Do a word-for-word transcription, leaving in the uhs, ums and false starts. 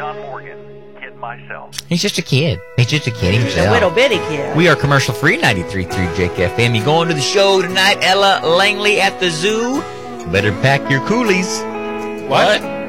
John Morgan, kid myself. He's just a kid. He's just a kid himself. A little bitty kid. We are commercial-free, ninety-three point three J K F M. You going to the show tonight, Ella Langley at the zoo? Better pack your coolies. What?